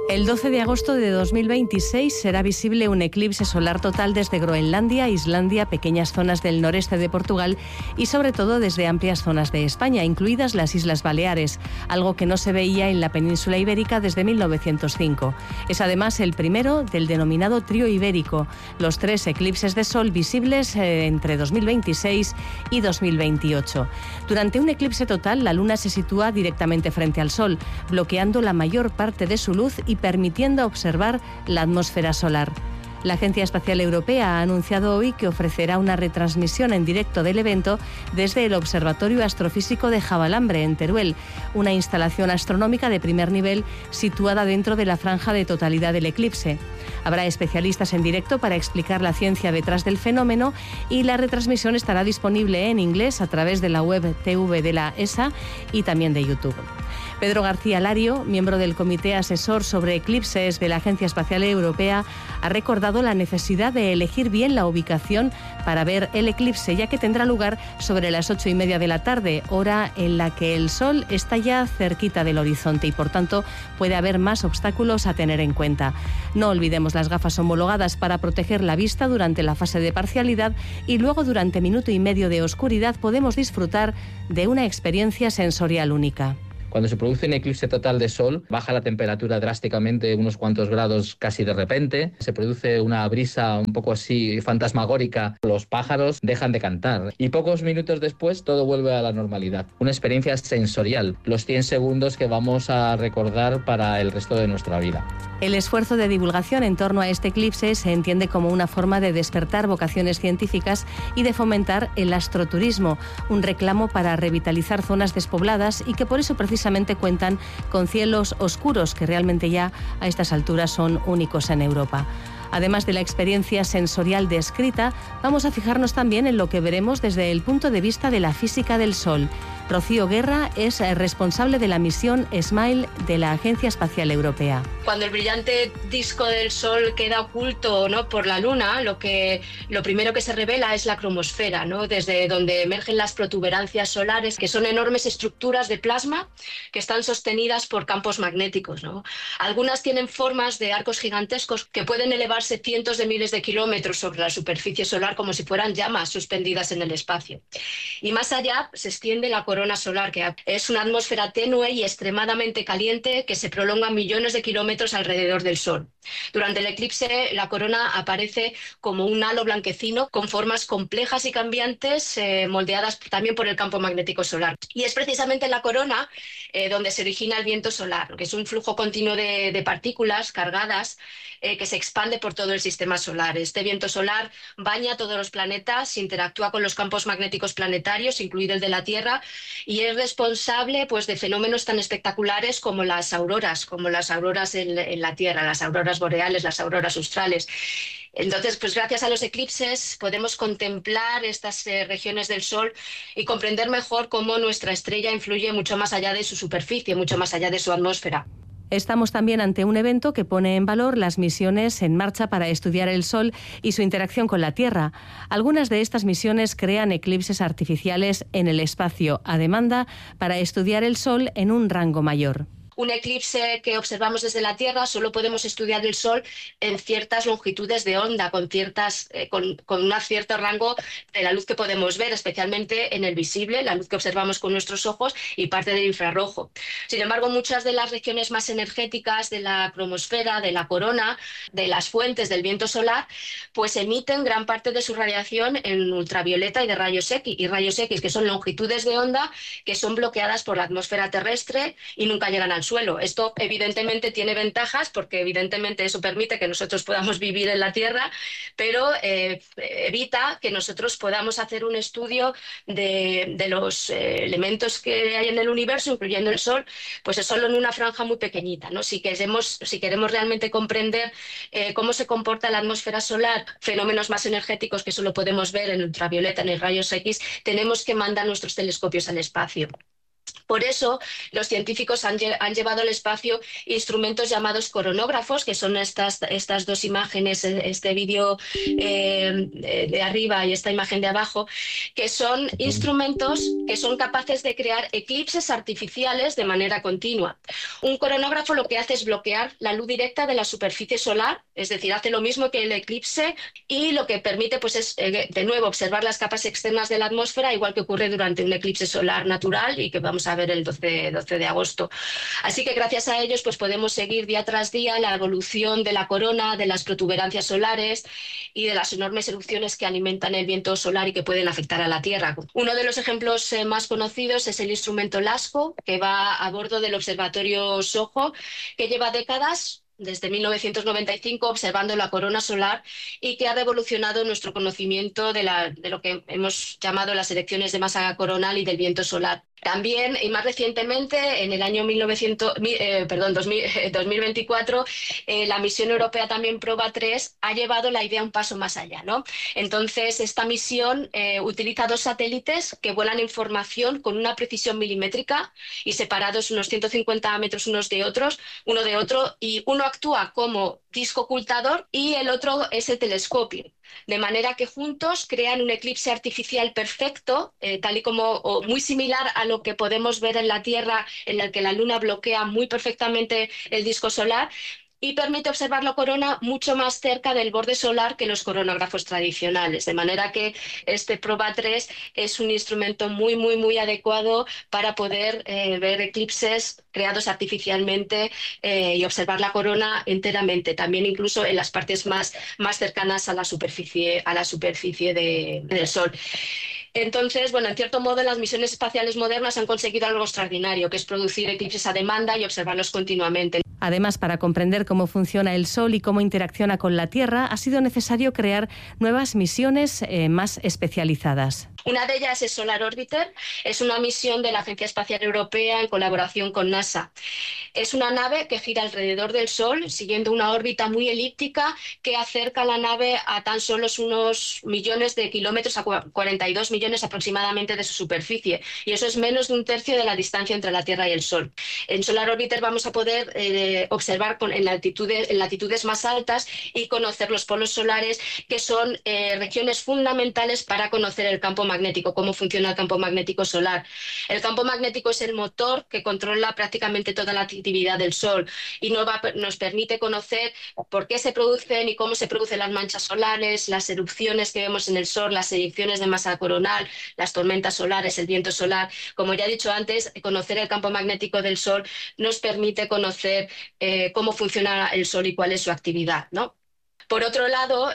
El 12 de agosto de 2026 será visible un eclipse solar total desde Groenlandia, Islandia, pequeñas zonas del noreste de Portugal y sobre todo desde amplias zonas de España, incluidas las Islas Baleares, algo que no se veía en la península ibérica desde 1905. Es además el primero del denominado trío ibérico, los 3 eclipses de sol visibles entre 2026 y 2028. Durante un eclipse total, la Luna se sitúa directamente frente al Sol, bloqueando la mayor parte de su luz y permitiendo observar la atmósfera solar. La Agencia Espacial Europea ha anunciado hoy que ofrecerá una retransmisión en directo del evento desde el Observatorio Astrofísico de Javalambre, en Teruel, una instalación astronómica de primer nivel situada dentro de la franja de totalidad del eclipse. Habrá especialistas en directo para explicar la ciencia detrás del fenómeno y la retransmisión estará disponible en inglés a través de la web TV de la ESA y también de YouTube. Pedro García Lario, miembro del Comité Asesor sobre Eclipses de la Agencia Espacial Europea, ha recordado la necesidad de elegir bien la ubicación para ver el eclipse, ya que tendrá lugar sobre las 8:30 de la tarde, hora en la que el Sol está ya cerquita del horizonte y, por tanto, puede haber más obstáculos a tener en cuenta. No olvidemos las gafas homologadas para proteger la vista durante la fase de parcialidad y luego, durante minuto y medio de oscuridad, podemos disfrutar de una experiencia sensorial única. Cuando se produce un eclipse total de sol, baja la temperatura drásticamente, unos cuantos grados casi de repente. Se produce una brisa un poco así fantasmagórica. Los pájaros dejan de cantar. Y pocos minutos después todo vuelve a la normalidad. Una experiencia sensorial. Los 100 segundos que vamos a recordar para el resto de nuestra vida. El esfuerzo de divulgación en torno a este eclipse se entiende como una forma de despertar vocaciones científicas y de fomentar el astroturismo, un reclamo para revitalizar zonas despobladas y que por eso precisamente cuentan con cielos oscuros que realmente ya a estas alturas son únicos en Europa. Además de la experiencia sensorial descrita, vamos a fijarnos también en lo que veremos desde el punto de vista de la física del Sol. Rocío Guerra es responsable de la misión SMILE de la Agencia Espacial Europea. Cuando el brillante disco del Sol queda oculto, ¿no?, por la Luna, lo primero que se revela es la cromosfera, ¿no?, desde donde emergen las protuberancias solares, que son enormes estructuras de plasma que están sostenidas por campos magnéticos, ¿no? Algunas tienen formas de arcos gigantescos que pueden elevarse cientos de miles de kilómetros sobre la superficie solar como si fueran llamas suspendidas en el espacio. Y más allá se extiende la corona solar, que es una atmósfera tenue y extremadamente caliente que se prolonga millones de kilómetros alrededor del Sol. Durante el eclipse, la corona aparece como un halo blanquecino con formas complejas y cambiantes, moldeadas también por el campo magnético solar. Y es precisamente en la corona donde se origina el viento solar, que es un flujo continuo de partículas cargadas que se expande por todo el sistema solar. Este viento solar baña todos los planetas, interactúa con los campos magnéticos planetarios, incluido el de la Tierra, y es responsable, pues, de fenómenos tan espectaculares como las auroras en la Tierra, las auroras boreales, las auroras australes. Entonces, pues gracias a los eclipses podemos contemplar estas regiones del Sol y comprender mejor cómo nuestra estrella influye mucho más allá de su superficie, mucho más allá de su atmósfera. Estamos también ante un evento que pone en valor las misiones en marcha para estudiar el Sol y su interacción con la Tierra. Algunas de estas misiones crean eclipses artificiales en el espacio a demanda para estudiar el Sol en un rango mayor. Un eclipse que observamos desde la Tierra solo podemos estudiar el Sol en ciertas longitudes de onda, con un cierto rango de la luz que podemos ver, especialmente en el visible, la luz que observamos con nuestros ojos y parte del infrarrojo. Sin embargo, muchas de las regiones más energéticas de la cromosfera, de la corona, de las fuentes del viento solar, pues emiten gran parte de su radiación en ultravioleta y de rayos X, que son longitudes de onda que son bloqueadas por la atmósfera terrestre y nunca llegan al suelo. Esto evidentemente tiene ventajas porque evidentemente eso permite que nosotros podamos vivir en la Tierra, pero evita que nosotros podamos hacer un estudio de los elementos que hay en el universo, incluyendo el Sol, pues es solo en una franja muy pequeñita, ¿no? Si queremos realmente comprender cómo se comporta la atmósfera solar, fenómenos más energéticos que solo podemos ver en ultravioleta, en el rayos X, tenemos que mandar nuestros telescopios al espacio. Por eso, los científicos han llevado al espacio instrumentos llamados coronógrafos, que son estas dos imágenes, este vídeo de arriba y esta imagen de abajo, que son instrumentos que son capaces de crear eclipses artificiales de manera continua. Un coronógrafo lo que hace es bloquear la luz directa de la superficie solar, es decir, hace lo mismo que el eclipse, y lo que permite pues, es, de nuevo, observar las capas externas de la atmósfera, igual que ocurre durante un eclipse solar natural y que vamos a ver el 12 de agosto. Así que gracias a ellos pues podemos seguir día tras día la evolución de la corona, de las protuberancias solares y de las enormes erupciones que alimentan el viento solar y que pueden afectar a la Tierra. Uno de los ejemplos más conocidos es el instrumento LASCO, que va a bordo del observatorio SOHO, que lleva décadas, desde 1995, observando la corona solar y que ha revolucionado nuestro conocimiento de lo que hemos llamado las elecciones de masa coronal y del viento solar. También, y más recientemente, en el año 2024, la misión europea también Proba 3 ha llevado la idea un paso más allá, ¿no? Entonces, esta misión utiliza 2 satélites que vuelan información con una precisión milimétrica y separados unos 150 metros uno de otro, y uno actúa como disco ocultador y el otro es el telescopio. De manera que juntos crean un eclipse artificial perfecto, tal y como, o muy similar a lo que podemos ver en la Tierra, en el que la Luna bloquea muy perfectamente el disco solar, y permite observar la corona mucho más cerca del borde solar que los coronógrafos tradicionales. De manera que este Proba 3 es un instrumento muy, muy, muy adecuado para poder ver eclipses creados artificialmente y observar la corona enteramente, también incluso en las partes más cercanas a la superficie del Sol. Entonces, bueno, en cierto modo las misiones espaciales modernas han conseguido algo extraordinario, que es producir eclipses a demanda y observarlos continuamente. Además, para comprender cómo funciona el Sol y cómo interacciona con la Tierra, ha sido necesario crear nuevas misiones más especializadas. Una de ellas es Solar Orbiter, es una misión de la Agencia Espacial Europea en colaboración con NASA. Es una nave que gira alrededor del Sol, siguiendo una órbita muy elíptica que acerca la nave a tan solo unos millones de kilómetros, a 42 millones aproximadamente de su superficie. Y eso es menos de un tercio de la distancia entre la Tierra y el Sol. En Solar Orbiter vamos a poder observar en latitudes más altas y conocer los polos solares, que son regiones fundamentales para conocer el campo magnético, cómo funciona el campo magnético solar. El campo magnético es el motor que controla prácticamente toda la actividad del Sol y nos permite conocer por qué se producen y cómo se producen las manchas solares, las erupciones que vemos en el Sol, las eyecciones de masa coronal, las tormentas solares, el viento solar. Como ya he dicho antes, conocer el campo magnético del Sol nos permite conocer cómo funciona el Sol y cuál es su actividad, ¿no? Por otro lado,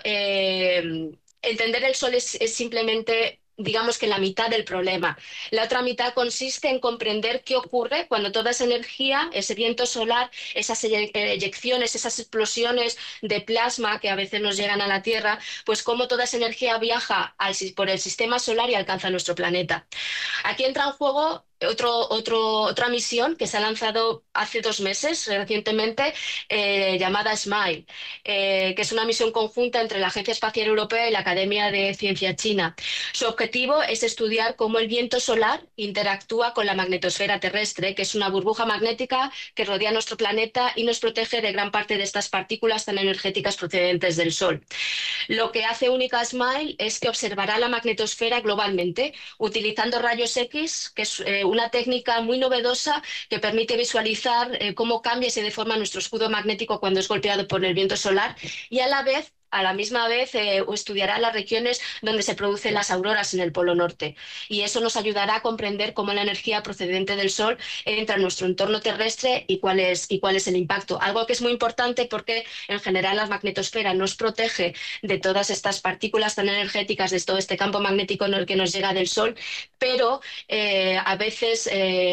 entender el Sol es simplemente, digamos, que la mitad del problema. La otra mitad consiste en comprender qué ocurre cuando toda esa energía, ese viento solar, esas eyecciones, esas explosiones de plasma que a veces nos llegan a la Tierra, pues cómo toda esa energía viaja por el sistema solar y alcanza nuestro planeta. Aquí entra en juego otra misión que se ha lanzado hace 2 meses, recientemente, llamada SMILE, que es una misión conjunta entre la Agencia Espacial Europea y la Academia de Ciencia China. Su objetivo es estudiar cómo el viento solar interactúa con la magnetosfera terrestre, que es una burbuja magnética que rodea nuestro planeta y nos protege de gran parte de estas partículas tan energéticas procedentes del Sol. Lo que hace única a SMILE es que observará la magnetosfera globalmente, utilizando rayos X, que es una técnica muy novedosa que permite visualizar cómo cambia y se deforma nuestro escudo magnético cuando es golpeado por el viento solar, y a la misma vez estudiará las regiones donde se producen las auroras en el Polo Norte, y eso nos ayudará a comprender cómo la energía procedente del Sol entra en nuestro entorno terrestre y cuál es el impacto. Algo que es muy importante porque en general la magnetosfera nos protege de todas estas partículas tan energéticas, de todo este campo magnético que nos llega del Sol, pero a veces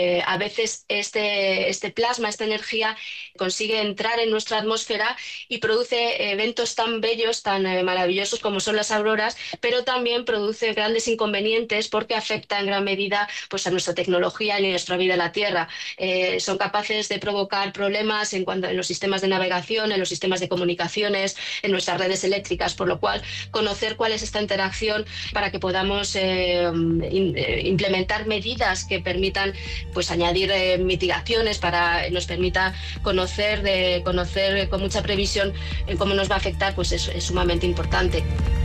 este plasma, esta energía, consigue entrar en nuestra atmósfera y produce eventos tan bellos fenómenos tan maravillosos como son las auroras, pero también produce grandes inconvenientes porque afecta en gran medida pues, a nuestra tecnología y a nuestra vida en la Tierra. Son capaces de provocar problemas en los sistemas de navegación, en los sistemas de comunicaciones, en nuestras redes eléctricas, por lo cual conocer cuál es esta interacción para que podamos implementar medidas que permitan pues, añadir mitigaciones, nos permita conocer con mucha previsión cómo nos va a afectar, pues es sumamente importante.